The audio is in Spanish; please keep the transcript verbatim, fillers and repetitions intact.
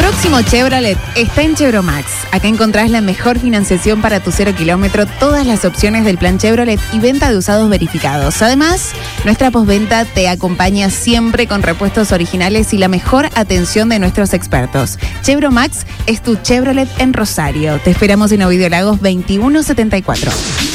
próximo Chevrolet está en Chevromax. Acá encontrás la mejor financiación para tu cero kilómetro, todas las opciones del plan Chevrolet y venta de usados verificados. Además, nuestra postventa te acompaña siempre con repuestos originales y la mejor atención de nuestros expertos. Chevromax es tu Chevrolet en Rosario. Te esperamos en Ovidio Lagos veintiuno setenta y cuatro.